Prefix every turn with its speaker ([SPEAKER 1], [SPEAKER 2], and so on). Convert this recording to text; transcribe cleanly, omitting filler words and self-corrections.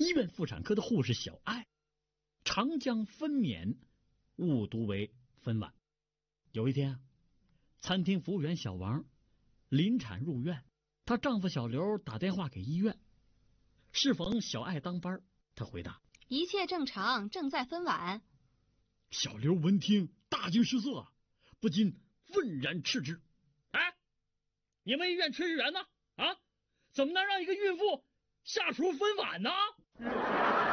[SPEAKER 1] 医院妇产科的护士小艾，常将分娩误读为分娩。有一天啊，餐厅服务员小王临产入院，她丈夫小刘打电话给医院，适逢小艾当班，她回答：
[SPEAKER 2] 一切正常，正在分娩。
[SPEAKER 1] 小刘闻听大惊失色，不禁愤然斥之：哎，你们医院炊事员呢？啊，怎么能让一个孕妇下厨分娩呢？